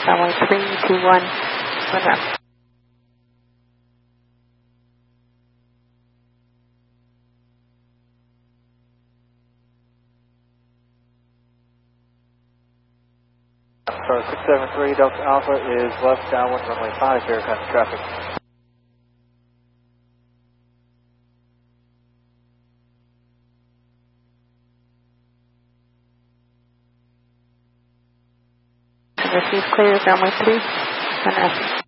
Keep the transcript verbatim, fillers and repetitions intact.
runway three two one, one wrap. So six seven three Delta Alpha is left downwind runway five, verifying traffic. Receive clear, runway three, one wrap.